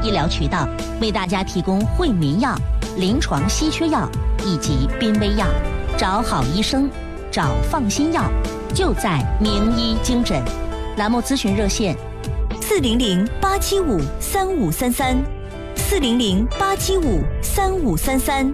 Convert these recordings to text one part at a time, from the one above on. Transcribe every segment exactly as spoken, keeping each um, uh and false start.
医疗渠道，为大家提供惠民药、临床稀缺药以及濒危药。找好医生，找放心药，就在名医精诊。栏目咨询热线： 四零零八七五三五三三，四零零八七五三五三三。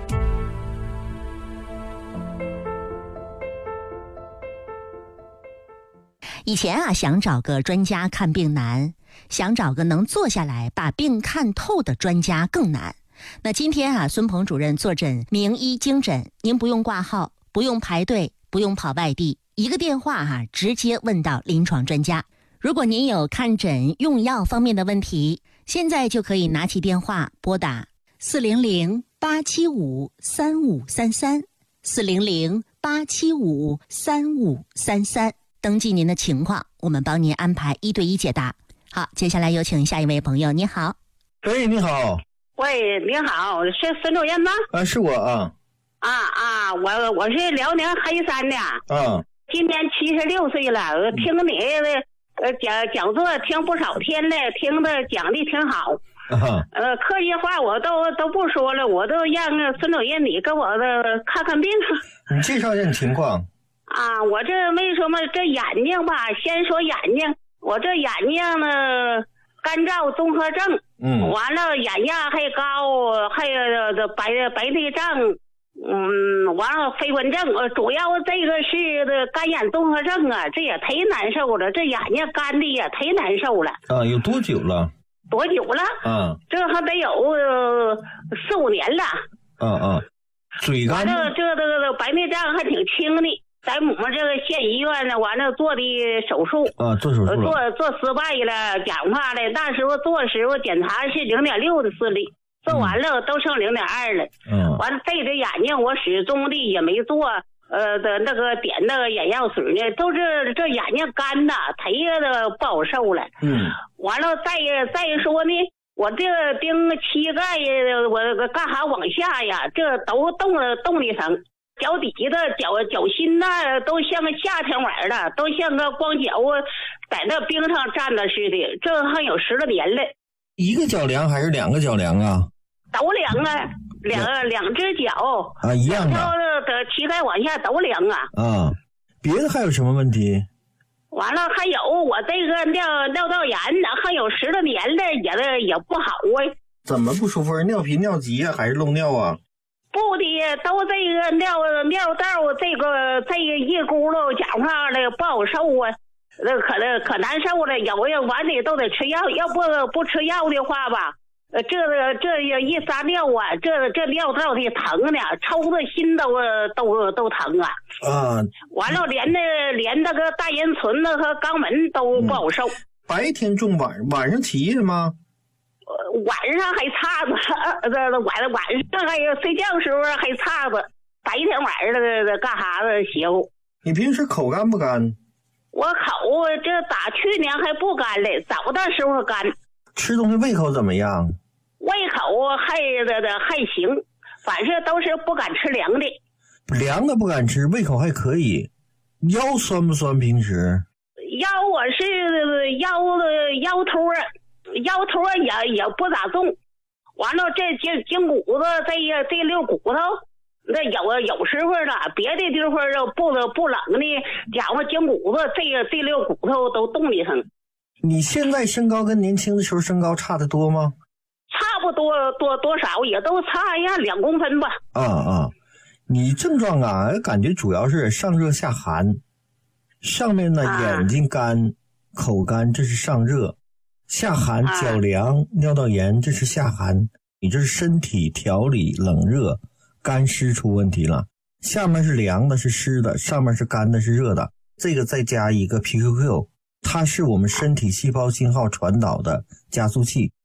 以前啊，想找个专家看病难，想找个能坐下来把病看透的专家更难。那今天啊，孙鹏主任坐诊名医精诊，您不用挂号，不用排队，不用跑外地，一个电话哈、啊，直接问到临床专家。如果您有看诊用药方面的问题，现在就可以拿起电话拨打四零零八七五三五三三，四零零八七五三五三三，登记您的情况，我们帮您安排一对一解答。好，接下来有请下一位朋友。你好。 喂，你好。 喂，你好，是孙主任吗？ 啊，是我啊。 啊啊，我我是辽宁黑山的。 嗯。 今年七十六岁了，我听你的呃讲讲座听不少天了，听的讲的挺好。 啊。 呃，客气话我都都不说了，我都让孙主任你给我的看看病。 你介绍一下你情况。 啊，我这为什么这眼睛吧？先说眼睛，我这眼睛呢，干燥综合症。 嗯， 完了眼压还高，还有这白白内障，嗯，完了飞蚊症，呃，主要这个是的干眼综合症啊，这也忒难受了，这眼睛干的也忒难受了。 啊，有多久了？ 多久了？ 啊， 这还得有呃四五年了。 嗯嗯，嘴干。 完了这这个白内障还挺轻的。在我们这个县医院呢，完了做的手术啊，做手术了， 做做失败了，讲话了。那时候做时候检查是零点六的视力，做完了都剩零点二了。嗯，完了这只眼睛我始终的也没做，呃的那个点那个眼药水呢，都是这眼睛干呐，忒的不好受了。嗯，完了再再说呢，我这腚膝盖我干啥往下呀，这都冻了冻的疼。脚底的脚脚心呐，都像个夏天晚了，都像个光脚啊，在那冰上站着似的。这还有十来年了。 一个脚凉还是两个脚凉啊？ 都凉啊，两两只脚啊一样的， 的膝盖往下都凉啊。 啊，别的还有什么问题？ 完了还有我这个尿尿道炎，还有十来年了，也也不好啊。 怎么不舒服？尿频尿急啊，还是漏尿啊？ 不的，都这个尿尿道这个这个一咕噜讲话了不好受啊，那可能可难受了，有的完的都得吃药，要不不吃药的话吧，呃，这这一撒尿啊，这这尿道的疼呢，抽的心都都都疼啊。啊，完了连那连那个大烟唇子和肛门都不好受。嗯、 白天重晚晚上起夜吗？ 晚上还差着，这晚晚上还有睡觉时候还差着，白天晚上的干啥子邪乎。 你平时口干不干？ 我口这打去年还不干嘞，早的时候干。 吃东西胃口怎么样？ 胃口还的的还行，反正都是不敢吃凉的。 凉的不敢吃，胃口还可以。腰酸不酸？平时？ 腰我是腰的腰托。腰托也也不咋重，完了这筋筋骨子这这溜骨头，那有有时候呢，别的地方不不冷的，讲话筋骨子这个这溜骨头都冻的疼。 你现在身高跟年轻的时候身高差得多吗？ 差不多多多少也都差呀两公分吧。 啊啊，你症状啊，感觉主要是上热下寒，上面呢、啊、眼睛干、口干，这是上热。下寒脚凉、啊、尿道炎，这是下寒，你这是身体调理冷热干湿出问题了。下面是凉的是湿的，上面是干的是热的，这个再加一个 P Q Q， 它是我们身体细胞信号传导的加速器，